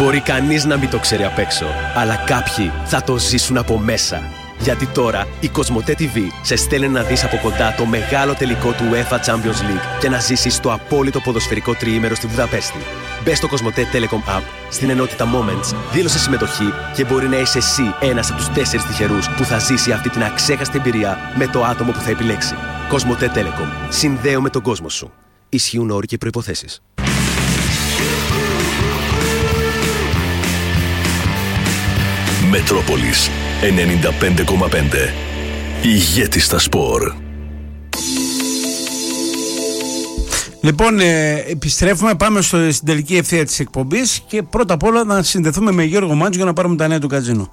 Μπορεί κανείς να μην το ξέρει απ' έξω, αλλά κάποιοι θα το ζήσουν από μέσα. Γιατί τώρα η Κοσμοτέ TV σε στέλνει να δεις από κοντά το μεγάλο τελικό του UEFA Champions League και να ζήσεις το απόλυτο ποδοσφαιρικό τριήμερο στη Βουδαπέστη. Μπες στο Κοσμοτέ Telecom App, στην ενότητα Moments, δήλωσε συμμετοχή και μπορεί να είσαι εσύ ένας από τους 4 τυχερούς που θα ζήσει αυτή την αξέχαστη εμπειρία με το άτομο που θα επιλέξει. Κοσμοτέ Telecom. Συνδέω με τον κόσμο σου. Ισχύουν όροι και προϋποθέσεις. Μετρόπολης 95,5. Ηγέτης στα σπορ. Λοιπόν, επιστρέφουμε, πάμε στην τελική ευθεία της εκπομπής και πρώτα απ' όλα να συνδεθούμε με Γιώργο Μάντζο για να πάρουμε τα νέα του καζίνο.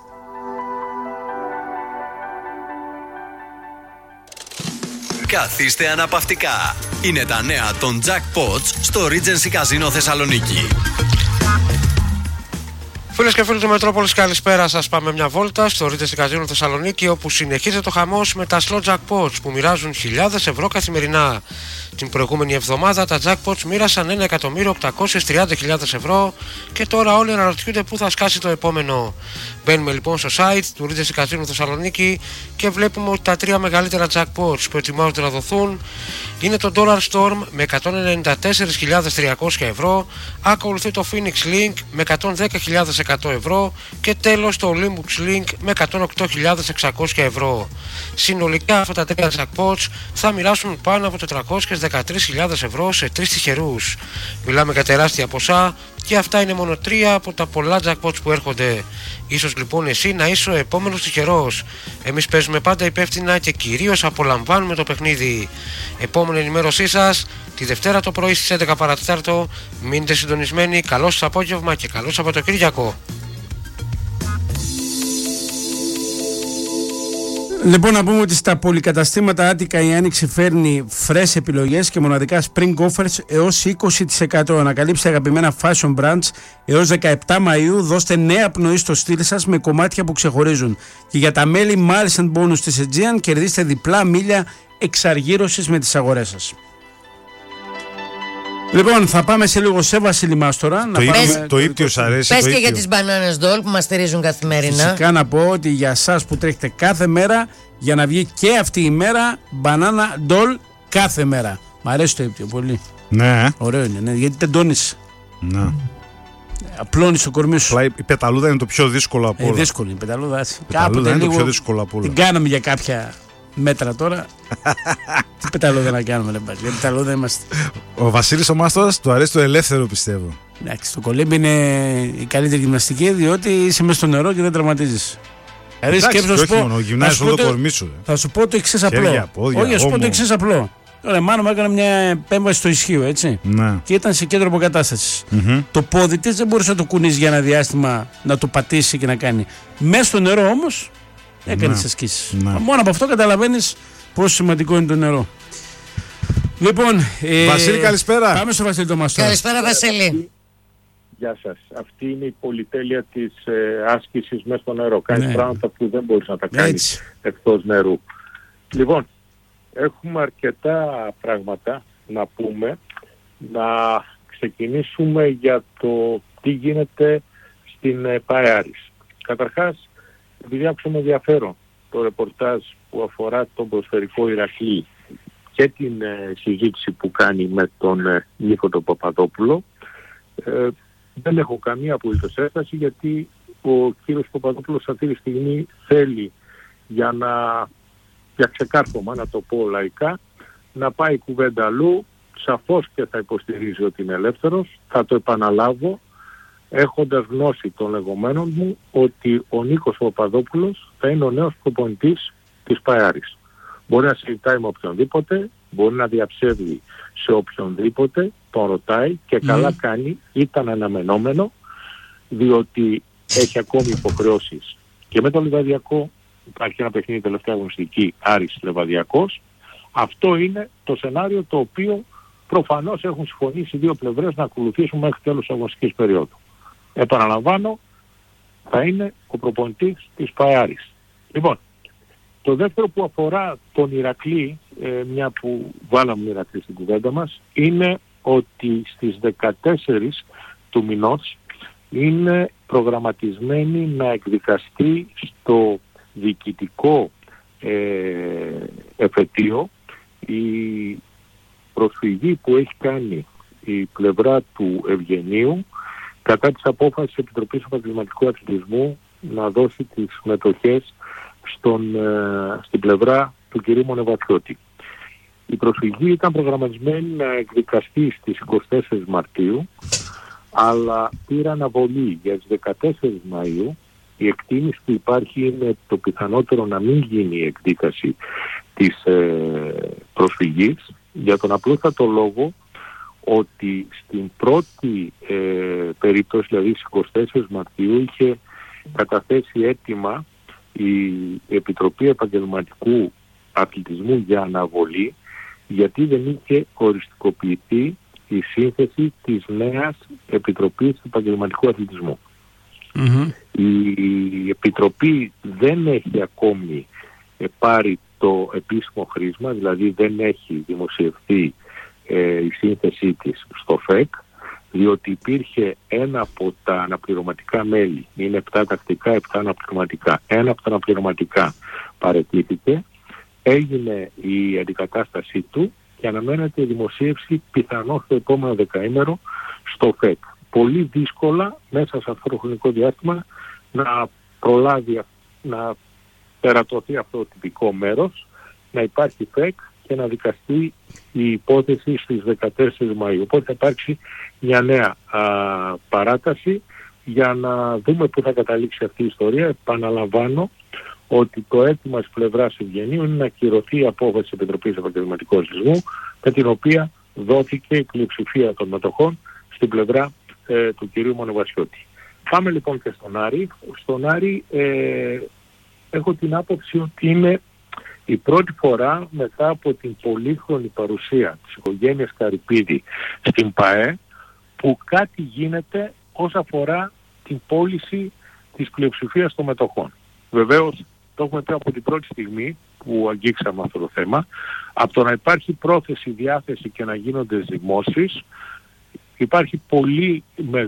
Καθίστε αναπαυτικά. Είναι τα νέα των Jackpots στο Regency Casino Θεσσαλονίκη. Φίλες και φίλοι του Μετρόπολης, καλησπέρα σας. Πάμε μια βόλτα στο Regency Casino Θεσσαλονίκη, όπου συνεχίζεται το χαμός με τα slot jackpots που μοιράζουν χιλιάδες ευρώ καθημερινά. Την προηγούμενη εβδομάδα τα jackpots μοίρασαν 1.830.000 ευρώ και τώρα όλοι αναρωτιούνται πού θα σκάσει το επόμενο. Μπαίνουμε λοιπόν στο site του Regency Casino Θεσσαλονίκη και βλέπουμε ότι τα 3 μεγαλύτερα jackpots που ετοιμάζονται να δοθούν είναι το Dollar Storm με 194.300 ευρώ, ακολουθεί το Phoenix Link με 110.100 ευρώ και τέλος το Olympus Link με 108.600 ευρώ. Συνολικά αυτά τα 3 jackpots θα μοιράσουν πάνω από 413.000 ευρώ σε 3 τυχερούς. Μιλάμε για τεράστια ποσά και αυτά είναι μόνο 3 από τα πολλά jackpots που έρχονται. Ίσως λοιπόν εσύ να είσαι ο επόμενος τυχερός. Εμείς παίζουμε πάντα υπεύθυνα και κυρίως απολαμβάνουμε το παιχνίδι. Επόμενη ενημέρωσή σας τη Δευτέρα το πρωί στις 11 παρατέταρτο. Μείνετε συντονισμένοι. Καλό σας απόγευμα και καλό Σαββατοκύριακο. Λοιπόν, να πούμε ότι στα πολυκαταστήματα Άττικα η Άνοιξη φέρνει φρές επιλογές και μοναδικά spring offers έως 20%. Ανακαλύψτε αγαπημένα fashion brands έως 17 Μαΐου. Δώστε νέα πνοή στο στυλ σας με κομμάτια που ξεχωρίζουν. Και για τα μέλη Miles and Bonus της Aegean κερδίστε διπλά μίλια εξαργύρωσης με τις αγορές σας. Λοιπόν, θα πάμε σε λίγο σε Βασίλη Μάστορα. Το ύπτιο σ' αρέσει. Πες και για τις μπανάνες ντόλ που μας στηρίζουν καθημερινά. Φυσικά να πω ότι για εσάς που τρέχετε κάθε μέρα, για να βγει και αυτή η μέρα, μπανάνα ντόλ κάθε μέρα. Μ' αρέσει το ύπτιο πολύ. Ναι. Ωραίο είναι, ναι, γιατί τεντώνεις. Ναι. Απλώνεις το κορμί σου. Η πεταλούδα είναι το πιο δύσκολο από όλα. Δύσκολη η πεταλούδα. Κάποτε είναι το πιο δύσκολο από όλα. Την κάναμε για κάποια μέτρα τώρα. Τι πεταλούδα να κάνουμε, λέμε. Για πεταλούδα είμαστε. Ο Βασίλης ο Μάστορας του αρέσει το ελεύθερο, πιστεύω. Εντάξει, το κολύμπι είναι η καλύτερη γυμναστική, διότι είσαι μέσα στο νερό και δεν τραυματίζεις. Δηλαδή σκέψου να σου πω. Γυμνάζεις όλο το κορμί σου. Θα σου πω το εξής απλό. Όχι, θα σου πω το εξής απλό. Τώρα, μάνα μου έκανε μια επέμβαση στο ισχύο, έτσι. Ναι. Και ήταν σε κέντρο αποκατάστασης. Το πόδι της δεν μπορούσε να το κουνήσει για ένα διάστημα, να το πατήσει και να κάνει. Μέσα στο νερό όμως έκανε ασκήσεις. Μόνο από αυτό καταλαβαίνεις πόσο σημαντικό είναι το νερό. Λοιπόν, Βασίλη, καλησπέρα. Πάμε στο Βασίλη το Μαστόρα. Καλησπέρα, Βασίλη. Γεια σας. Αυτή είναι η πολυτέλεια της άσκησης μέσα στο νερό. Κάνεις πράγματα που δεν μπορείς να τα κάνεις εκτός νερού. Λοιπόν, έχουμε αρκετά πράγματα να πούμε. Να ξεκινήσουμε για το τι γίνεται στην ΠΑΕ-Άρης. Καταρχάς, επειδή άκουσα με ενδιαφέρον το ρεπορτάζ που αφορά τον ποδοσφαιρικό Ηρακλή και την συζήτηση που κάνει με τον Νίκο τον Παπαδόπουλο, δεν έχω καμία απολύτως έσταση, γιατί ο κύριος Παπαδόπουλος αυτή τη στιγμή θέλει για ξεκάρφωμα, να το πω λαϊκά, να πάει κουβέντα αλλού. Σαφώς και θα υποστηρίζει ότι είναι ελεύθερος. Θα το επαναλάβω, έχοντας γνώση των λεγόμενων μου, ότι ο Νίκος Παπαδόπουλος θα είναι ο νέος προπονητής της ΠΑΕ-Άρης. Μπορεί να συζητάει με οποιονδήποτε, μπορεί να διαψεύδει σε οποιονδήποτε, τον ρωτάει και καλά κάνει, ήταν αναμενόμενο, διότι έχει ακόμη υποχρεώσεις και με το Λιβαδιακό. Υπάρχει ένα παιχνίδι τελευταία αγωνιστική, Άρης Λιβαδιακός. Αυτό είναι το σενάριο το οποίο προφανώς έχουν συμφωνήσει οι δύο πλευρές να ακολουθήσουν μέχρι τέλος της αγωνιστικής περίοδου. Επαναλαμβάνω, θα είναι ο προπονητής της ΠΑΕ-Άρης. Λοιπόν, το δεύτερο που αφορά τον Ηρακλή, μια που βάλαμε Ηρακλή στην κουβέντα μας, είναι ότι στις 14 του μηνός είναι προγραμματισμένη να εκδικαστεί στο διοικητικό εφετείο η προσφυγή που έχει κάνει η πλευρά του Ευγενίου κατά της απόφασης της Επιτροπής Επαγγελματικού Αθλητισμού να δώσει τις μετοχές στην πλευρά του κ. Μονεβασιώτη. Η προσφυγή ήταν προγραμματισμένη να εκδικαστεί στις 24 Μαρτίου, αλλά πήρε αναβολή για τις 14 Μαΐου. Η εκτίμηση που υπάρχει είναι το πιθανότερο να μην γίνει η εκδίκαση της προσφυγής, για τον απλούστατο λόγο ότι στην πρώτη περίπτωση, δηλαδή στις 24 Μαρτίου, είχε καταθέσει αίτημα η Επιτροπή Επαγγελματικού Αθλητισμού για αναβολή, γιατί δεν είχε οριστικοποιηθεί η σύνθεση της νέας Επιτροπής Επαγγελματικού Αθλητισμού. Η Επιτροπή δεν έχει ακόμη πάρει το επίσημο χρήσμα, δηλαδή δεν έχει δημοσιευθεί η σύνθεσή της στο ΦΕΚ, διότι υπήρχε ένα από τα αναπληρωματικά μέλη, είναι 7 τακτικά, 7 αναπληρωματικά. Ένα από τα αναπληρωματικά παραιτήθηκε, έγινε η αντικατάστασή του και αναμένεται η δημοσίευση πιθανώς το επόμενο δεκαήμερο στο ΦΕΚ. Πολύ δύσκολα μέσα σε αυτό το χρονικό διάστημα να προλάβει να περατωθεί αυτό το τυπικό μέρος, να υπάρχει ΦΕΚ και να δικαστεί η υπόθεση στις 14 Μαΐου. Οπότε θα υπάρξει μια νέα παράταση για να δούμε πού θα καταλήξει αυτή η ιστορία. Επαναλαμβάνω ότι το αίτημα της πλευράς Ευγενίου είναι να ακυρωθεί η απόφαση της Επιτροπής Επαγγελματικού Αθλητισμού, με την οποία δόθηκε η πλειοψηφία των μετοχών στην πλευρά του κυρίου Μονεβασιώτη. Πάμε λοιπόν και στον Άρη. Στον Άρη έχω την άποψη ότι είναι η πρώτη φορά μετά από την πολύχρονη παρουσία της οικογένειας Καρυπίδη στην ΠΑΕ που κάτι γίνεται όσον αφορά την πώληση της πλειοψηφίας των μετοχών. Βεβαίως το έχουμε πει από την πρώτη στιγμή που αγγίξαμε αυτό το θέμα. Από το να υπάρχει πρόθεση, διάθεση και να γίνονται ζυμώσεις, υπάρχει πολύ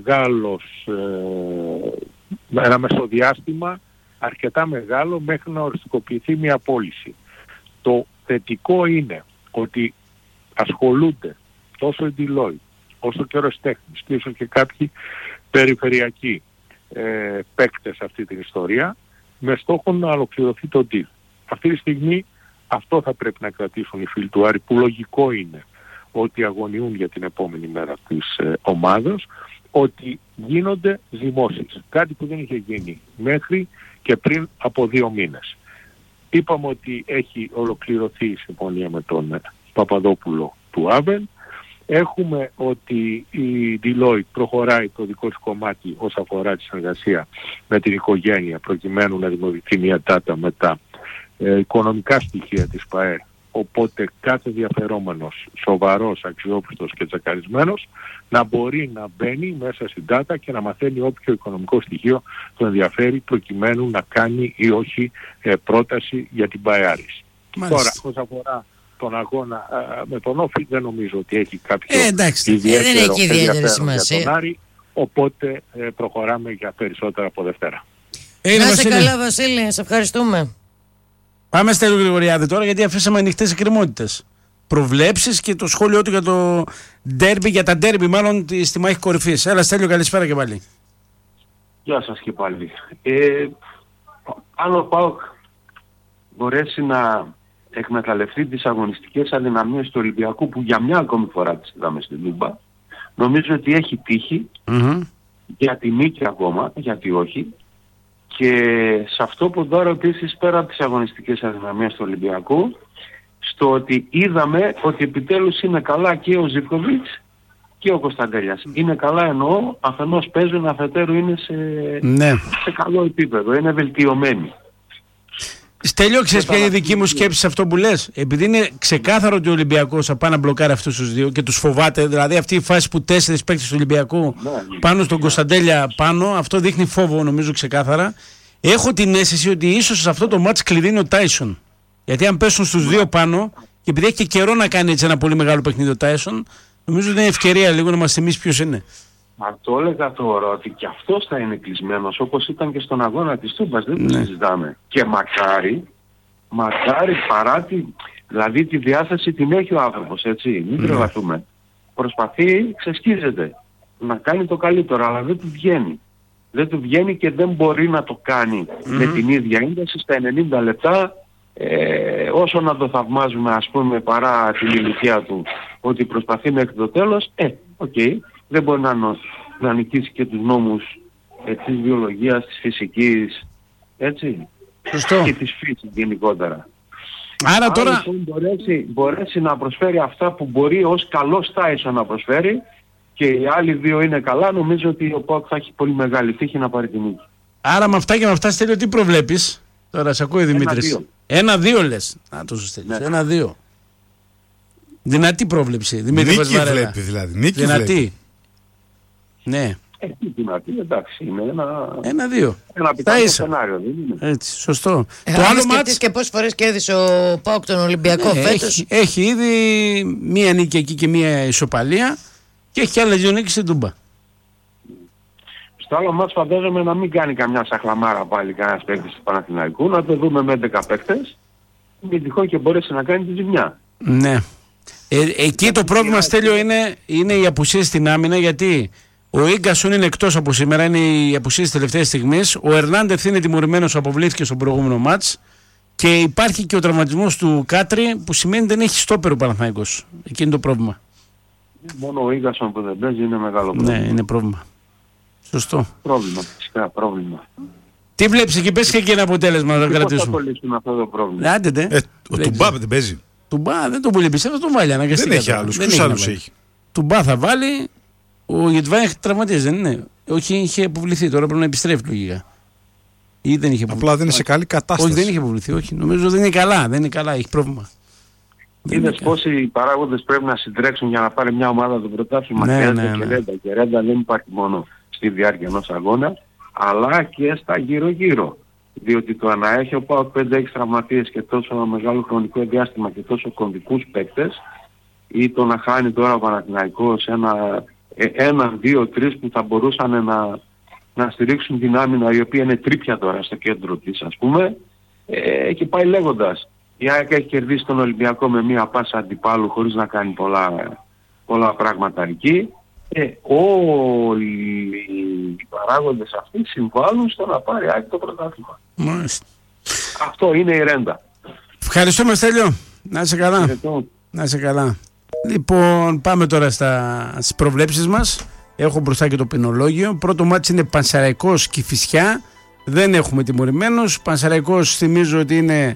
ένα μεσοδιάστημα αρκετά μεγάλο μέχρι να οριστικοποιηθεί μια πώληση. Το θετικό είναι ότι ασχολούνται τόσο η Deloitte όσο και ο Ρωστέχνης και όσο και κάποιοι περιφερειακοί παίκτες σε αυτή την ιστορία, με στόχο να ολοκληρωθεί το deal. Αυτή τη στιγμή αυτό θα πρέπει να κρατήσουν οι φίλοι του Άρη, που λογικό είναι ότι αγωνιούν για την επόμενη μέρα της ομάδας, ότι γίνονται ζυμώσεις. Κάτι που δεν είχε γίνει μέχρι και πριν από 2 μήνες. Είπαμε ότι έχει ολοκληρωθεί η συμφωνία με τον Παπαδόπουλο του Άβελ. Έχουμε ότι η Deloitte προχωράει το δικό της κομμάτι όσον αφορά τη συνεργασία με την οικογένεια, προκειμένου να δημιουργηθεί μια τάτα με τα οικονομικά στοιχεία της ΠΑΕ. Οπότε κάθε διαφερόμενος, σοβαρός, αξιόπιστος και τσακαρισμένος να μπορεί να μπαίνει μέσα στην τάτα και να μαθαίνει όποιο οικονομικό στοιχείο τον ενδιαφέρει, προκειμένου να κάνει ή όχι πρόταση για την ΠΑΕ. Τώρα, όσον αφορά τον αγώνα με τον Όφη, δεν νομίζω ότι έχει κάποιο ιδιαίτερο ενδιαφέρον για τον Άρη, οπότε προχωράμε για περισσότερα από Δευτέρα. Να είσαι καλά, Βασίλη, σε ευχαριστούμε. Πάμε Στέλιο Γρηγοριάδη τώρα, γιατί αφήσαμε ανοιχτές εκκρεμότητες. Προβλέψεις και το σχόλιο του για το ντέρμπι, για τα ντέρμπι μάλλον στη μάχη κορυφής. Έλα Στέλιο, καλησπέρα και πάλι. Γεια σας και πάλι. Αν ο ΠΑΟΚ μπορέσει να εκμεταλλευτεί τις αγωνιστικές αδυναμίες του Ολυμπιακού, που για μια ακόμη φορά τις είδαμε στην Λούμπα, νομίζω ότι έχει τύχει για τη νίκη ακόμα, γιατί όχι. Και σε αυτό που τώρα επίσης, πέρα από τις αγωνιστικές αδυναμίες του Ολυμπιακού, στο ότι είδαμε ότι επιτέλους είναι καλά και ο Ζιβκοβιτς και ο Κωνσταντέλιας. Είναι καλά εννοώ, αφενός παίζουν, αφετέρου είναι σε καλό επίπεδο, είναι βελτιωμένοι. Στέλιο, ξέρεις ποια είναι η δική μου σκέψη σε αυτό που λες? Επειδή είναι ξεκάθαρο ότι ο Ολυμπιακός θα πάει να μπλοκάρει αυτούς τους δύο και τους φοβάται, δηλαδή αυτή η φάση που 4 παίκτες του Ολυμπιακού πάνω στον Κωνσταντέλια πάνω, αυτό δείχνει φόβο νομίζω ξεκάθαρα. Έχω την αίσθηση ότι ίσως σε αυτό το μάτς κλειδί είναι ο Τάισον. Γιατί αν πέσουν στους δύο πάνω, και επειδή έχει και καιρό να κάνει έτσι ένα πολύ μεγάλο παιχνίδι ο Τάισον, νομίζω ότι είναι ευκαιρία λίγο να μας θυμίσει ποιος είναι. Θα το έλεγα τώρα ότι και αυτός θα είναι κλεισμένος, όπως ήταν και στον αγώνα της Τούμπας, δεν το συζητάμε. Και μακάρι παρά δηλαδή τη διάθεση την έχει ο άνθρωπος, έτσι, μην τρελαθούμε. Προσπαθεί, ξεσκίζεται να κάνει το καλύτερο, αλλά δεν του βγαίνει. Δεν του βγαίνει και δεν μπορεί να το κάνει με την ίδια ένταση στα 90 λεπτά, όσο να το θαυμάζουμε, ας πούμε, παρά την ηλικία του, ότι προσπαθεί μέχρι το τέλος, δεν μπορεί να νικήσει και τους νόμους της βιολογίας, της φυσικής, έτσι, και της φύσης γενικότερα. Άρα τώρα... Αν μπορέσει να προσφέρει αυτά που μπορεί ως καλός Τάισον να προσφέρει και οι άλλοι δύο είναι καλά, νομίζω ότι ο ΠΑΟΚ θα έχει πολύ μεγάλη τύχη να πάρει την νίκη. Άρα με αυτά και με αυτά, Στέλιο, τι προβλέπεις? Τώρα σε ακούει ο Δημήτρης. 1-2 λες. Να το Στέλιος. 1-2. Δυνατή πρόβλεψη. Δημήτρη Νίκη βλέπει δηλαδή. Νίκη δυνατή. Βλέπει. Ναι. Δυνατή, εντάξει, είναι ένα πιθανό σενάριο, δεν είναι? Έτσι, σωστό. Το άλλο μάτς και πόσες φορές κέρδισε ο ΠΑΟΚ τον Ολυμπιακό φέτος. Έχει ήδη μία νίκη εκεί και μία ισοπαλία και έχει άλλες 2 νίκες στην Τούμπα. Στο άλλο μάτς φαντάζομαι να μην κάνει καμιά σαχλαμάρα πάλι κανένας παίκτης του Παναθηναϊκού, να το δούμε με 11 παίκτες, μην τυχόν και μπορέσει να κάνει τη ζημιά. Ναι. Εκεί το πρόβλημα, Στέλιο, είναι η απουσία στην άμυνα, γιατί ο Ίγκασον είναι εκτός από σήμερα, είναι η απουσία της τελευταίας στιγμής. Ο Ερνάντεθ είναι τιμωρημένος, αποβλήθηκε στο προηγούμενο μάτς. Και υπάρχει και ο τραυματισμός του Κάτρι, που σημαίνει δεν έχει στόπερ ο Παναθηναϊκός. Εκεί είναι το πρόβλημα. Μόνο ο Ίγκασον που δεν παίζει είναι μεγάλο πρόβλημα. Ναι, είναι πρόβλημα. Σωστό. Πρόβλημα, φυσικά πρόβλημα. Τι βλέπεις εκεί, πες και εκεί ένα αποτέλεσμα να κρατήσουμε. Πώς θα κολλήσουμε αυτό το πρόβλημα? Ο Τουμπά δεν παίζει. Τουμπά δεν τον πολύ πιστεύω, τον βάλει αναγκαστικά. Δεν έχει άλλους. Ποιους άλλους έχει? Τουμπά θα βάλει. Ο Γετβάη τραυματίζει, δεν είναι? Όχι, είχε αποβληθεί. Τώρα πρέπει να επιστρέφει λογικά. Ή δεν είχε Απλά δεν είναι σε καλή κατάσταση. Όχι, δεν είχε αποβληθεί. Όχι. Νομίζω δεν είναι καλά. Δεν είναι καλά. Έχει πρόβλημα. Είδες πόσοι παράγοντες πρέπει να συντρέξουν για να πάρει μια ομάδα το πρωτάθλημα? Και Ρέντα δεν υπάρχει μόνο στη διάρκεια ενός αγώνα, αλλά και στα γύρω-γύρω. Διότι το να έχει ο ΠΑΟΚ 5-6 τραυματίες και τόσο μεγάλο χρονικό διάστημα και τόσο κομβικούς παίκτες, ή το να χάνει τώρα ο Παναθηναϊκός έναν, 2-3 που θα μπορούσαν να στηρίξουν την άμυνα, η οποία είναι τρίπια τώρα στο κέντρο της, ας πούμε, και πάει λέγοντας. Η ΑΕΚ έχει κερδίσει τον Ολυμπιακό με μία πάσα αντιπάλου χωρίς να κάνει πολλά πράγματα εκεί. Όλοι οι παράγοντες αυτοί συμβάλλουν στο να πάρει ΑΕΚ το πρωτάθλημα. Μάλιστα. Αυτό είναι η Ρέντα. Ευχαριστούμε, Στέλιο. Να είσαι καλά. Να είσαι καλά. Λοιπόν, πάμε τώρα στις προβλέψεις μας. Έχω μπροστά και το ποινολόγιο. Πρώτο μάτς είναι Πανσεραϊκός Κηφισιά. Δεν έχουμε τιμωρημένους. Πανσεραϊκός, θυμίζω ότι είναι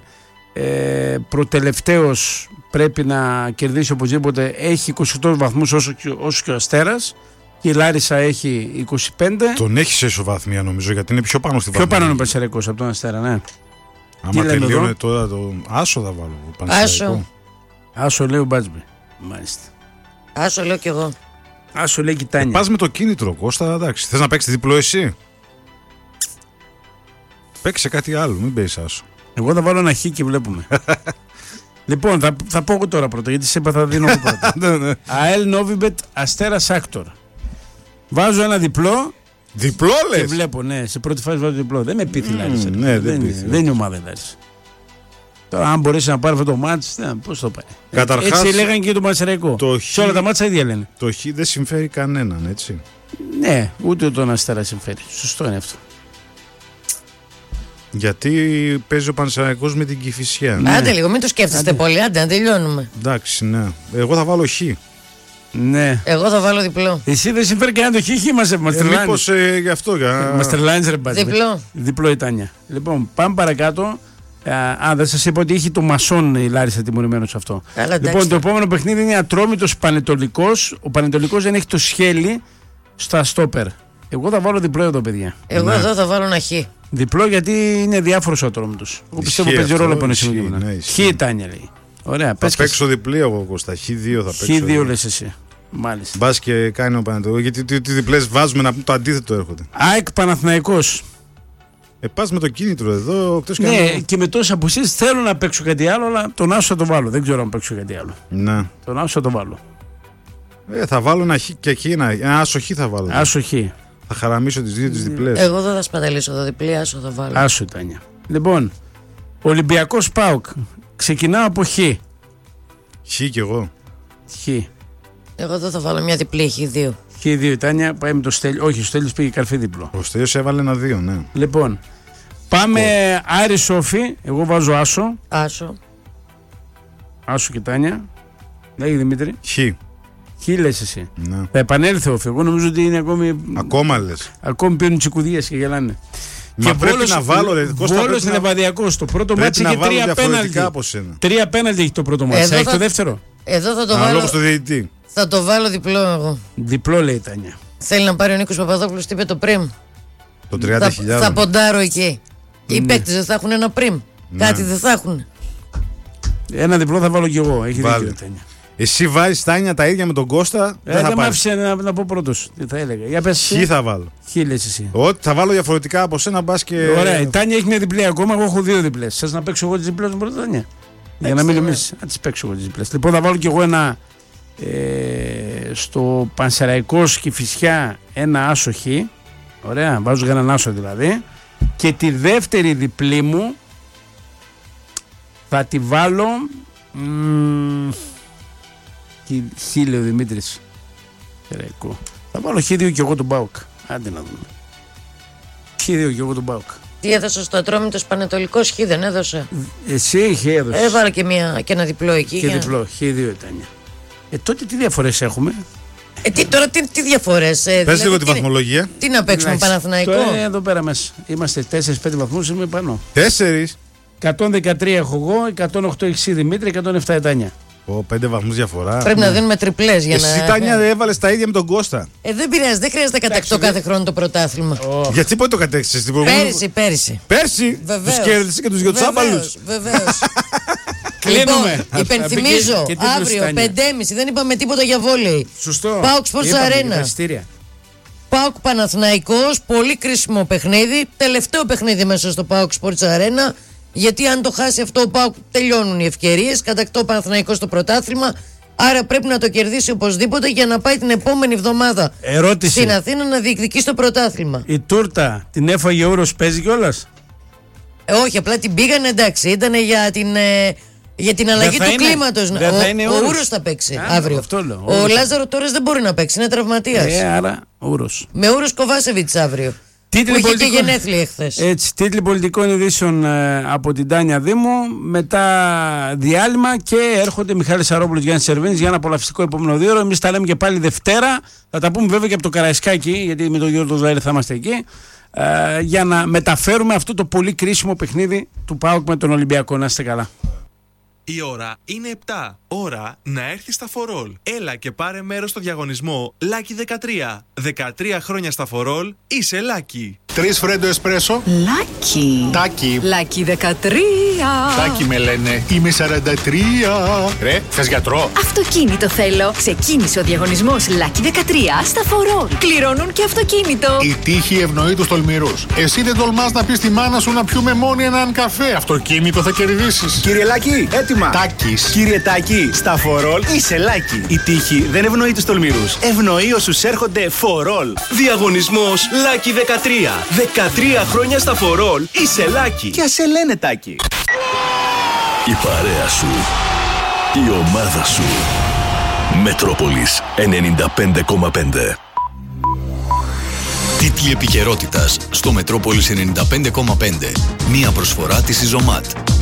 προτελευταίος, πρέπει να κερδίσει οπωσδήποτε. Έχει 28 βαθμούς όσο και ο Αστέρας. Και η Λάρισα έχει 25. Τον έχει σε ισοβαθμία νομίζω, γιατί είναι πιο πάνω στη βαθμία. Πιο πάνω είναι ο Πανσεραϊκός από τον Αστέρα, ναι. Άμα τελείωνε τώρα το Άσο θα βάλω. Άσο λέει ο Μπάτσμπι. Μάλιστα. Άσο λέω κι εγώ. Άσο λέει Κιτάνια. Πας με το κίνητρο, Κώστα, εντάξει. Θες να παίξεις διπλό εσύ? Παίξε κάτι άλλο, μην παίξεις Άσο. Εγώ θα βάλω ένα χ και βλέπουμε. Λοιπόν, θα πω εγώ τώρα πρώτα, γιατί σε είπα θα δίνω εγώ πρώτα. ΑΕΛ Νόβιμπετ Αστέρα Άκτορ. Βάζω ένα διπλό. Διπλό λες? Και βλέπω, ναι, σε πρώτη φάση βάζω διπλό. Δεν με πείθει Λάρισα. Ναι, δεν είναι ομάδα Λάρισα. Τώρα, αν μπορέσει να πάρει αυτό το μάτς, πώς το πάει. Καταρχάς, έτσι λέγανε και το Πανσεραϊκό. Σε όλα τα μάτσα ίδια λένε. Το χ δεν συμφέρει κανέναν, έτσι. Ναι, ούτε τον Αστέρα συμφέρει. Σωστό είναι αυτό. Γιατί παίζει ο Πανσεραϊκός με την Κηφισιά. Ναι. Άντε λίγο, μην το σκέφτεστε πολύ, άντε να τελειώνουμε. Εντάξει, ναι. Εγώ θα βάλω χ. Ναι. Εγώ θα βάλω διπλό. Εσύ δεν συμφέρει κανένα το χ, μας τρελάνεις. Μήπως γι' αυτό. Μας τρελάνεις, ρε μπάτσο. Διπλό. Διπλό η Τάνια. Λοιπόν, πάμε παρακάτω. Δεν σας είπα ότι έχει το Μασόν η Λάρισα τιμωρημένο σε αυτό. Λοιπόν, το επόμενο παιχνίδι είναι Ατρόμητος Πανετολικός. Ο Πανετολικός δεν έχει το Σχέλι στα στόπερ. Εγώ θα βάλω διπλό εδώ, παιδιά. Εγώ εδώ θα βάλω ένα χ. Διπλό, γιατί είναι διάφορος ο Ατρόμητος. Εγώ πιστεύω παίζει ρόλο από ένα σημείο. Χ η Τάνια λέει. Ωραία, θα παίξω διπλή εγώ, Κώστα. Χ2 θα παίξω. Χ2 λες εσύ. Μάλιστα. Μπας και κάνει ο Πανετολικός. Γιατί τι διπλές βάζουμε να πούμε το αντίθετο έρχονται. ΑΕΚ Παναθηναϊκός. Πας με το κίνητρο εδώ. Ναι, και με τόσες απουσίες θέλω να παίξω κάτι άλλο, αλλά τον Άσο θα το βάλω. Δεν ξέρω αν παίξω κάτι άλλο. Ναι. Τον Άσο θα το βάλω. Θα βάλω ένα χ και εκεί, ένα άσο χ θα βάλω. Άσο χ. Θα χαραμίσω τις δύο τις διπλές. Εγώ δεν θα σπαταλήσω το διπλή, άσο θα βάλω. Άσο, Τάνια. Λοιπόν, Ολυμπιακός ΠΑΟΚ. Ξεκινάω από χ. Χ κι εγώ. Χ. Εγώ δεν θα βάλω μια διπλή, χ2. Χ2, Τάνια, πάει με το Στέλιο. Όχι, ο Στέλιος πήγε καρφί διπλό. Ο Στέλιος έβαλε ένα 2, ναι. Λοιπόν, πάμε Άρη Σόφι. Εγώ βάζω άσο. Άσο. Άσο και Τάνια. Λέγει Δημήτρη. Χ. Χ λες εσύ. Ναι. Θα επανέλθει ο Φι. Εγώ νομίζω ότι είναι ακόμη. Ακόμα λες. Ακόμη παίρνουν τσικουδίες και γελάνε. Μα και πρέπει να βάλω. Βόλος είναι βαδιακός. Το πρώτο μάτσι είχε 3 πέναλτι. 3 πέναλτι έχει το πρώτο μάτσι. Έχει το δεύτερο. Εδώ θα το βάλω. Λόγω στο διαιτητή. Θα το βάλω διπλό εγώ. Διπλό λέει η Τάνια. Θέλει να πάρει ο Νίκος Παπαδόπουλος τι είπε το πριμ. Το 30.000. Θα ποντάρω εκεί. Οι παίκτες δεν θα έχουν ένα πριμ. Κάτι δεν θα έχουν. Ένα διπλό θα βάλω κι εγώ. Έχει δίκιο η Τάνια. Εσύ βάζεις, Τάνια, τα ίδια με τον Κώστα. Δεν μ' άφησε να πω πρώτος. Τι θα έλεγα. Για πες. Χ θα βάλω. Χ λες εσύ. Ότι θα βάλω διαφορετικά από σένα, μπας και. Ωραία. Η Τάνια έχει μια διπλή ακόμα. Εγώ έχω 2 διπλές. Θες να παίξω εγώ τις διπλές μου πρώτα, Τάνια? Για να μην νομίζεις. Να τις παίξω εγώ τις διπλές. Λοιπόν, θα βάλω κι εγώ ένα. Στο Πανσεραϊκός Κηφισιά ένα άσο χ. Ωραία. Βάζω για έναν άσο δηλαδή. Και τη δεύτερη διπλή μου θα τη βάλω. Χ λέει ο Δημήτρης. Θα βάλω Χ2 και εγώ τον ΠΑΟΚ. Άντε να δούμε. Χ2 και εγώ τον ΠΑΟΚ. Τι έδωσε στο Ατρόμητος Πανετολικός, Χ δεν έδωσε. Εσύ Χ έδωσε. Έβαλα και ένα διπλό εκεί. Και διπλό, Χ2 ήταν. Τότε τι διαφορές έχουμε? Τώρα τι διαφορές. Πες λίγο τη βαθμολογία. Τι να παίξουμε, Παναθηναϊκό? Εδώ πέρα μέσα. Είμαστε 4-5 βαθμούς, είμαι πάνω. 4. 113 έχω εγώ, 108 έχει εσύ Δημήτρη, 107 η Τάνια. 5 βαθμούς διαφορά. Πρέπει να δίνουμε τριπλές για να. Εσύ, Τάνια, έβαλες τα ίδια με τον Κώστα. Δεν πειράζει, δεν χρειάζεται να κατακτώ κάθε χρόνο το πρωτάθλημα. Γιατί πότε το κατέξεις την προηγούμενη? Πέρυσι. Πέρσι! Τους κέρδισες και τους δυο τους άπαλους. Βεβαίως. Κλείνουμε. Υπενθυμίζω, αύριο 5.30 δεν είπαμε τίποτα για βόλεϊ. Σωστό. ΠΑΟΚ Sports Arena. ΠΑΟΚ Παναθηναϊκός, πολύ κρίσιμο παιχνίδι. Τελευταίο παιχνίδι μέσα στο ΠΑΟΚ Sports Arena. Γιατί αν το χάσει αυτό ο ΠΑΟΚ τελειώνουν οι ευκαιρίες. Κατακτώ ο Παναθηναϊκός στο πρωτάθλημα. Άρα πρέπει να το κερδίσει οπωσδήποτε για να πάει την επόμενη εβδομάδα στην Αθήνα να διεκδικήσει το πρωτάθλημα. Η τούρτα την έφαγε ο Ούρος, παίζει κιόλας? Όχι, απλά την πήγανε, εντάξει. Ήταν για την αλλαγή του κλίματος. Ο Ούρος θα παίξει αύριο. Ο Λάζαρο Τόρες δεν μπορεί να παίξει, είναι τραυματίας. Άρα Ούρος. Με Ούρος Κοβάσεβιτς αύριο. Που είχε και γενέθλια εχθές. Έτσι, τίτλοι πολιτικών ειδήσεων από την Τάνια Δήμου. Μετά διάλειμμα και έρχονται Μιχάλης Σαρόπουλος, Γιάννης Σερβίνης για ένα απολαυστικό επόμενο 2 ώρο. Εμείς τα λέμε και πάλι Δευτέρα. Θα τα πούμε βέβαια και από το Καραϊσκάκι, γιατί με τον Γιώργο Ζαήρη θα είμαστε εκεί. Για να μεταφέρουμε αυτό το πολύ κρίσιμο παιχνίδι του ΠΑΟΚ με τον Ολυμπιακό. Να είστε καλά. Η ώρα είναι 7. Ώρα να έρθει στα Φορόλ. Έλα και πάρε μέρος στο διαγωνισμό Lucky 13. 13 χρόνια στα Φορόλ, είσαι Lucky. 3 φρέντο εσπρέσο. Lucky. Τάκι. Lucky 13. Τάκι με λένε. Είμαι 43. Ρε, θες γιατρό? Αυτοκίνητο θέλω. Ξεκίνησε ο διαγωνισμός Lucky 13 στα Φορόλ. Κληρώνουν και αυτοκίνητο. Η τύχη ευνοεί τους τολμηρούς. Εσύ δεν τολμάς να πεις στη μάνα σου να πιούμε μόνοι έναν καφέ. Αυτοκίνητο θα κερδίσεις. Κύριε Λάκη, έτοιμα. Τάκης. Κύριε Τάκη, στα Φορόλ είσαι Λάκη. Η τύχη δεν ευνοεί τους τολμηρούς. Ευνοεί όσους έρχονται Φορόλ. Διαγωνισμός Lucky 13. 13 χρόνια στα Φορόλ είσαι Λάκη. Και ας σε λένε Τάκη. Η παρέα σου. Η ομάδα σου. Μετρόπολης 95,5. Τίτλοι επικαιρότητας στο Μετρόπολης 95,5. Μία προσφορά της Ιζωμάτ.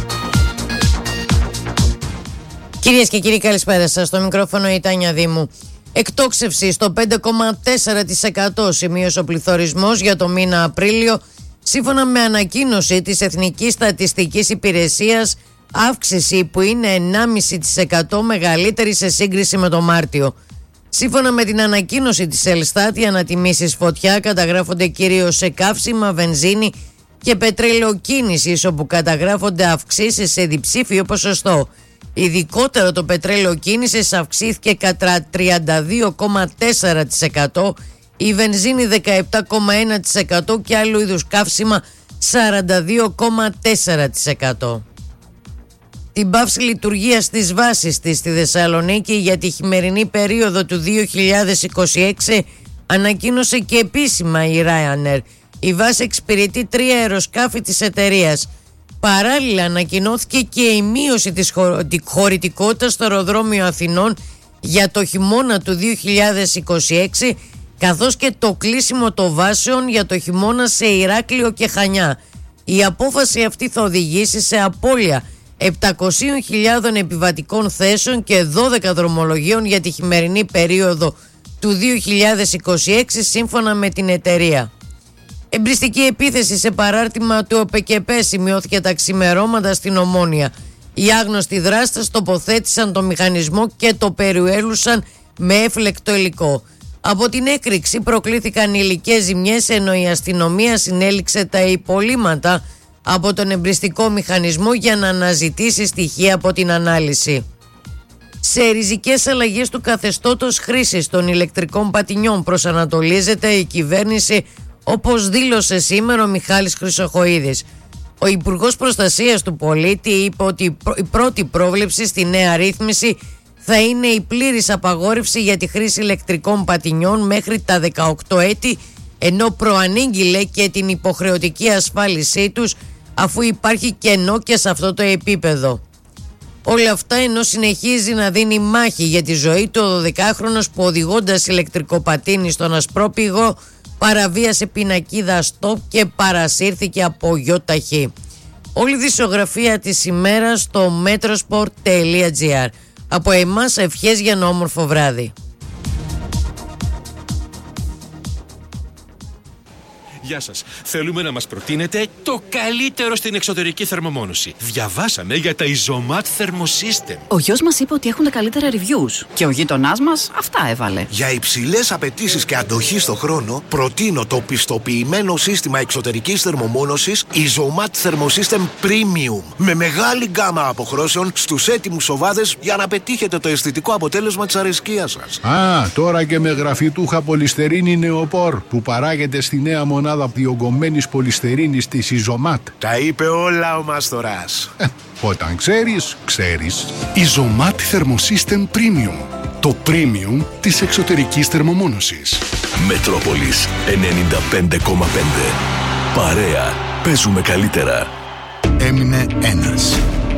Κυρίες και κύριοι, καλησπέρα σας. Στο μικρόφωνο η Τάνια Δήμου. Εκτόξευση στο 5,4% σημείωσε ο πληθωρισμός για το μήνα Απρίλιο, σύμφωνα με ανακοίνωση της Εθνικής Στατιστικής Υπηρεσίας, αύξηση που είναι 1,5% μεγαλύτερη σε σύγκριση με το Μάρτιο. Σύμφωνα με την ανακοίνωση της Ελστάτ, οι ανατιμήσεις φωτιά καταγράφονται κυρίως σε καύσιμα, βενζίνη και πετρελαιοκίνησης, όπου καταγράφονται αυξήσεις σε διψήφιο ποσοστό. Ειδικότερα το πετρέλαιο κίνησης αυξήθηκε κατά 32,4%, η βενζίνη 17,1% και άλλου είδους καύσιμα 42,4%. την πάυση λειτουργίας της βάσης της στη Θεσσαλονίκη για τη χειμερινή περίοδο του 2026 ανακοίνωσε και επίσημα η Ryanair. Η βάση εξυπηρετεί 3 αεροσκάφη της εταιρείας. Παράλληλα ανακοινώθηκε και η μείωση της χωρητικότητας στο αεροδρόμιο Αθηνών για το χειμώνα του 2026, καθώς και το κλείσιμο των βάσεων για το χειμώνα σε Ηράκλειο και Χανιά. Η απόφαση αυτή θα οδηγήσει σε απώλεια 700.000 επιβατικών θέσεων και 12 δρομολογίων για τη χειμερινή περίοδο του 2026, σύμφωνα με την εταιρεία. Εμπριστική επίθεση σε παράρτημα του ΟΠΕΚΕΠΕ σημειώθηκε τα ξημερώματα στην Ομόνια. Οι άγνωστοι δράστες τοποθέτησαν το μηχανισμό και το περιουέλουσαν με έφλεκτο υλικό. Από την έκρηξη προκλήθηκαν υλικές ζημιές, ενώ η αστυνομία συνέληξε τα υπολείμματα από τον εμπριστικό μηχανισμό για να αναζητήσει στοιχεία από την ανάλυση. Σε ριζικές αλλαγές του καθεστώτος χρήσης των ηλεκτρικών πατινιών προσανατολίζεται η κυβέρνηση, όπως δήλωσε σήμερα ο Μιχάλης Χρυσοχοΐδης. Ο Υπουργός Προστασίας του Πολίτη είπε ότι η πρώτη πρόβλεψη στη νέα ρύθμιση θα είναι η πλήρης απαγόρευση για τη χρήση ηλεκτρικών πατινιών μέχρι τα 18 έτη, ενώ προανήγγειλε και την υποχρεωτική ασφάλισή τους, αφού υπάρχει κενό και σε αυτό το επίπεδο. Όλα αυτά ενώ συνεχίζει να δίνει μάχη για τη ζωή του ο 12χρονος που, οδηγώντας ηλεκτρικό πατίνι στον Ασπρόπηγο, παραβίασε πινακίδα stop και παρασύρθηκε από γιοταχή. Όλη η δισογραφία της ημέρας στο metrosport.gr. Από εμάς ευχές για ένα όμορφο βράδυ. Γεια σας. Θέλουμε να μας προτείνετε το καλύτερο στην εξωτερική θερμομόνωση. Διαβάσαμε για τα Isomat Thermosystem. Ο γιος μας είπε ότι έχουν τα καλύτερα reviews. Και ο γείτονάς μας αυτά έβαλε. Για υψηλές απαιτήσεις και αντοχή στο χρόνο, προτείνω το πιστοποιημένο σύστημα εξωτερικής θερμομόνωσης Isomat Thermosystem Premium. Με μεγάλη γκάμα αποχρώσεων στους έτοιμους οβάδες για να πετύχετε το αισθητικό αποτέλεσμα της αρεσκίας σας. Τώρα και με γραφιτούχα πολυστερίνη νεοπόρ που παράγεται στη νέα μονάδα διογκωμένης πολυστερίνης της Isomat. Τα είπε όλα ο Μάστορας. Όταν ξέρεις, ξέρεις. Isomat Thermosystem Premium. Το premium της εξωτερικής θερμομόνωσης. Μετρόπολης 95,5. Παρέα. Παίζουμε καλύτερα. Έμεινε ένας.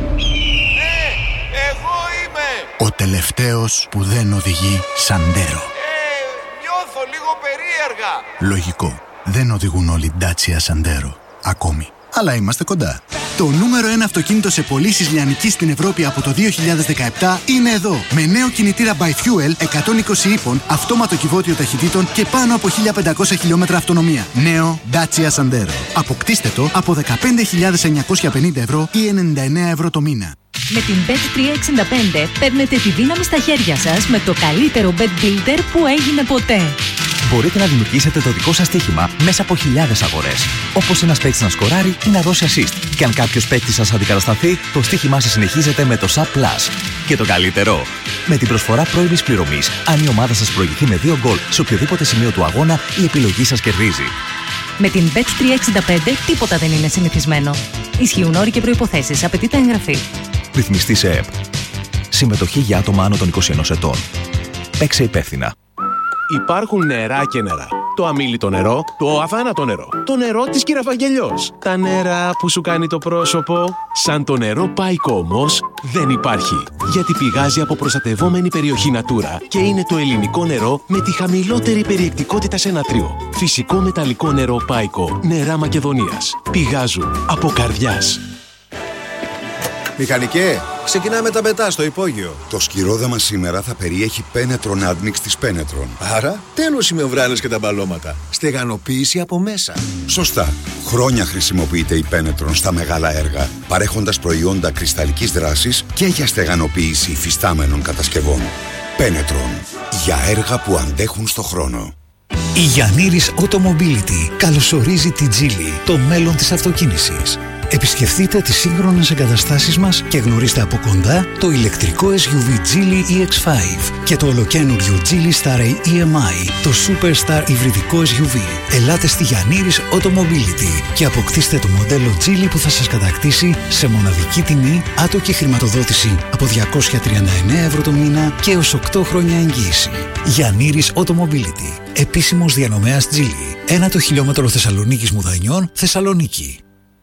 Εγώ είμαι! Ο τελευταίος που δεν οδηγεί Σαντέρο. Νιώθω λίγο περίεργα. Λογικό. Δεν οδηγούν όλοι Dacia Sandero. Ακόμη. Αλλά είμαστε κοντά. Το νούμερο 1 αυτοκίνητο σε πωλήσεις λιανικής στην Ευρώπη από το 2017 είναι εδώ. Με νέο κινητήρα by Fuel 120 ύπων, αυτόματο κυβότιο ταχυτήτων και πάνω από 1500 χιλιόμετρα αυτονομία. Νέο Dacia Sandero. Αποκτήστε το από 15.950 ευρώ ή 99 ευρώ το μήνα. Με την Bet365 παίρνετε τη δύναμη στα χέρια σας με το καλύτερο bet builder που έγινε ποτέ. Μπορείτε να δημιουργήσετε το δικό σας στοίχημα μέσα από χιλιάδες αγορές. Όπως ένας παίκτης να σκοράρει ή να δώσει assist. Και αν κάποιος παίκτης σας αντικατασταθεί, το στοίχημά σας συνεχίζεται με το SAP Plus. Και το καλύτερο, με την προσφορά πρώιμης πληρωμής, αν η ομάδα σας προηγηθεί με 2 γκολ σε οποιοδήποτε σημείο του αγώνα, η επιλογή σας κερδίζει. Με την Bet365 τίποτα δεν είναι συνηθισμένο. Ισχύουν όροι και προϋποθέσεις. Απαιτείται εγγραφή. Ρυθμιστή σε ΕΠ. Συμμετοχή για άτομα άνω των 21 ετών. Παίξε υπεύθυνα. Υπάρχουν νερά και νερά. Το αμίλητο νερό, το αβάνατο νερό, το νερό της Κυραβαγγελιός. Τα νερά που σου κάνει το πρόσωπο. Σαν το νερό Πάικο όμως δεν υπάρχει. Γιατί πηγάζει από προστατευόμενη περιοχή Natura και είναι το ελληνικό νερό με τη χαμηλότερη περιεκτικότητα σε νατρίο. Φυσικό μεταλλικό νερό Πάικο. Νερά Μακεδονίας. Πηγάζουν από καρδιάς. Μηχανικέ, ξεκινάμε τα πετά στο υπόγειο. Το σκυρόδεμα σήμερα θα περιέχει Penetron Admix της Penetron. Άρα, τέλος οι μεμβράνες και τα μπαλώματα. Στεγανοποίηση από μέσα. Σωστά. Χρόνια χρησιμοποιείται η Penetron στα μεγάλα έργα, παρέχοντας προϊόντα κρυσταλλικής δράσης και για στεγανοποίηση υφιστάμενων κατασκευών. Penetron. Για έργα που αντέχουν στο χρόνο. Η Γιαννήρης Automobility καλωσορίζει τη Geely, το μέλλον της αυτοκίνησης. Επισκεφτείτε τις σύγχρονες εγκαταστάσεις μας και γνωρίστε από κοντά το ηλεκτρικό SUV Geely EX5 και το ολοκαίνουργιο Geely Star EMI, το Superstar υβριδικό SUV. Ελάτε στη Γιαννήρης Automobility και αποκτήστε το μοντέλο Geely που θα σας κατακτήσει σε μοναδική τιμή, άτοκη χρηματοδότηση από 239 ευρώ το μήνα και έως 8 χρόνια εγγύηση. Γιαννήρης Automobility, επίσημος διανομέας Geely. 1 χιλιόμετρο Θεσσαλονίκης Μουδανιών, Θεσσαλονίκη.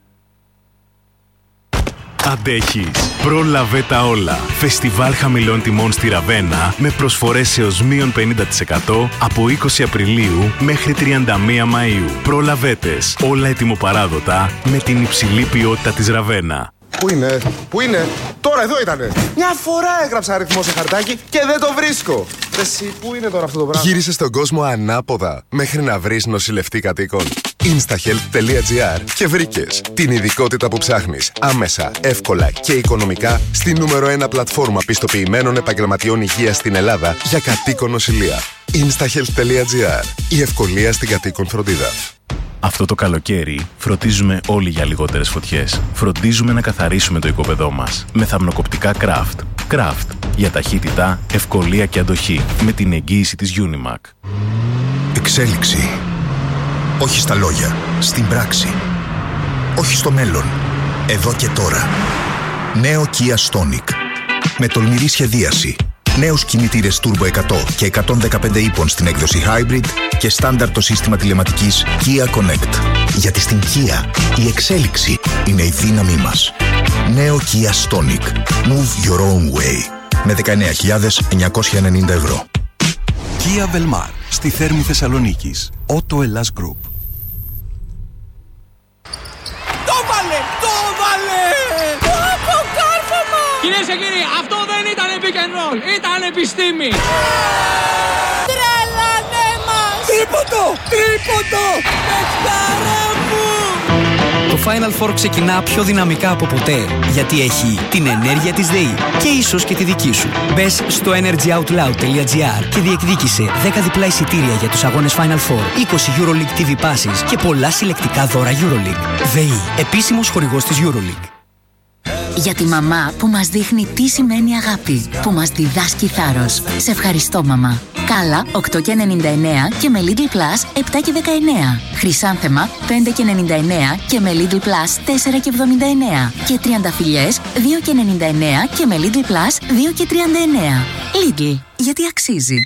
Αντέχεις. Πρόλαβε τα όλα. Φεστιβάλ χαμηλών τιμών στη Ραβένα με προσφορές έως μείον 50% από 20 Απριλίου μέχρι 31 Μαΐου. Προλαβέτες. Όλα ετοιμοπαράδοτα με την υψηλή ποιότητα της Ραβένα. Πού είναι, τώρα εδώ ήτανε. Μια φορά έγραψα αριθμό σε χαρτάκι και δεν το βρίσκω. Εσύ, πού είναι τώρα αυτό το πράγμα? Γύρισε στον κόσμο ανάποδα μέχρι να βρεις νοσηλευτή κατοίκων. Instahealth.gr και βρήκες την ειδικότητα που ψάχνεις άμεσα, εύκολα και οικονομικά στη νούμερο 1 πλατφόρμα πιστοποιημένων επαγγελματιών υγείας στην Ελλάδα για κατοίκον νοσηλεία. Instahealth.gr. Η ευκολία στην κατοίκον φροντίδα. Αυτό το καλοκαίρι φροντίζουμε όλοι για λιγότερες φωτιές. Φροντίζουμε να καθαρίσουμε το οικόπεδό μας με θαμνοκοπτικά Craft. Craft για ταχύτητα, ευκολία και αντοχή με την εγγύηση της Unimac. Εξέλιξη. Όχι στα λόγια, στην πράξη. Όχι στο μέλλον, εδώ και τώρα. Νέο Kia Stonic. Με τολμηρή σχεδίαση. Νέους κινητήρες Turbo 100 και 115 ύπων στην έκδοση Hybrid και στάνταρ το σύστημα τηλεματικής Kia Connect. Γιατί στην Kia η εξέλιξη είναι η δύναμή μας. Νέο Kia Stonic. Move your own way. Με 19.990 ευρώ. Kia Velmar. Στη Θέρμη Θεσσαλονίκης. Auto Hellas Group. Το βάλε! Κυρίες και κύριοι, αυτό δεν ήταν pick and roll, ήταν επιστήμη. Τρελάνε μας! Τρίποντο! Παιχτάρα μου! Το Final Four ξεκινά πιο δυναμικά από ποτέ, γιατί έχει την ενέργεια της ΔΕΗ και ίσως και τη δική σου. Μπες στο energyoutloud.gr και διεκδίκησε 10 διπλά εισιτήρια για τους αγώνες Final Four, 20 EuroLeague TV passes και πολλά συλλεκτικά δώρα EuroLeague. ΔΕΗ, επίσημος χορηγός της EuroLeague. Για τη μαμά που μας δείχνει τι σημαίνει αγάπη, που μας διδάσκει θάρρος. Σε ευχαριστώ, μαμά. Κάλα 8,99 και με Lidl Plus 7,19. Χρυσάνθεμα 5,99 και με Lidl Plus 4,79. Και τριανταφυλλιές 2,99 και με Lidl Plus 2,39. Lidl, γιατί αξίζει.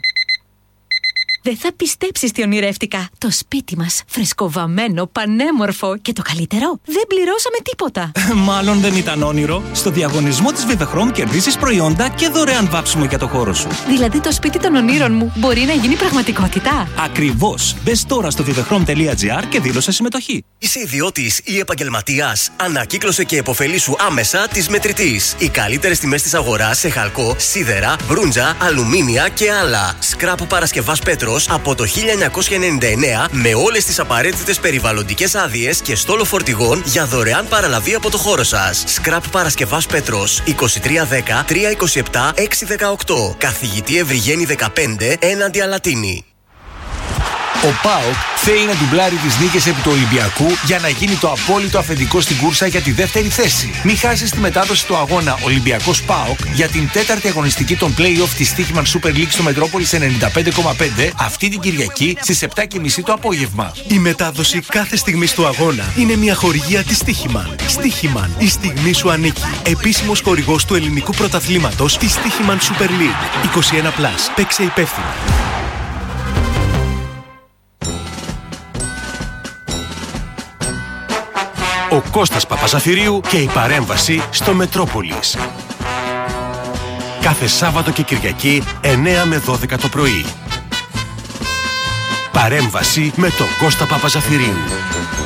Δεν θα πιστέψεις τι ονειρεύτηκα. Το σπίτι μας, φρεσκοβαμμένο, πανέμορφο και το καλύτερο, δεν πληρώσαμε τίποτα. Μάλλον δεν ήταν όνειρο. Στο διαγωνισμό της Vivechrome κερδίσεις προϊόντα και δωρεάν βάψιμο για το χώρο σου. Δηλαδή το σπίτι των ονείρων μου μπορεί να γίνει πραγματικότητα. Ακριβώς. Μπες τώρα στο vivechrome.gr και δήλωσε συμμετοχή. Είσαι ιδιώτης ή επαγγελματίας? Ανακύκλωσε και επωφελήσου άμεσα της Μετρητής. Οι καλύτερες τιμές της αγοράς σε χαλκό, σίδερα, μπρούντζα, αλουμίνια και άλλα. Σκράπ Παρασκευάς Πέτρος από το 1999 με όλες τις απαραίτητες περιβαλλοντικές άδειες και στόλο φορτηγών για δωρεάν παραλαβή από το χώρο σας. Σκράπ Παρασκευάς Πέτρος 2310 327 618. Καθηγητή Ευρυγένη 15 έναντι Αλατίνη. Ο ΠΑΟΚ θέλει να ντουμπλάρει τις νίκες επί του Ολυμπιακού για να γίνει το απόλυτο αφεντικό στην κούρσα για τη δεύτερη θέση. Μην χάσεις τη μετάδοση του αγώνα Ολυμπιακός ΠΑΟΚ για την τέταρτη αγωνιστική των play-off της Στίχημαν Super League στο Μετρόπολης 95,5 αυτή την Κυριακή στις 7:30 το απόγευμα. Η μετάδοση κάθε στιγμής του αγώνα είναι μια χορηγία της Στίχημαν. Στίχημαν, η στιγμή σου ανήκει. Επίσημος χορηγός του ελληνικού πρωταθλήματος της Στίχημαν Super League. 21+. Παίξε υπεύθυνα. Ο Κώστας Παπαζαφυρίου και η παρέμβαση στο Μετρόπολης. Κάθε Σάββατο και Κυριακή 9 με 12 το πρωί. Παρέμβαση με τον Κώστα Παπαζαφυρίου.